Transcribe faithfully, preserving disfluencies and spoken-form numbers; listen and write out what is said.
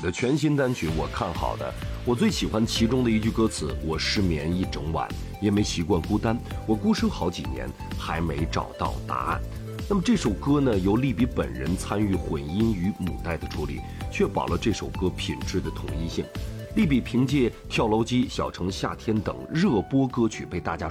的全新单曲《我看好的》，我最喜欢其中的一句歌词：我失眠一整晚，也没习惯孤单，我孤身好几年，还没找到答案。那么这首歌呢，由利比本人参与混音与母带的处理，确保了这首歌品质的统一性。利比凭借《跳楼机》《小城夏天》等热播歌曲被大家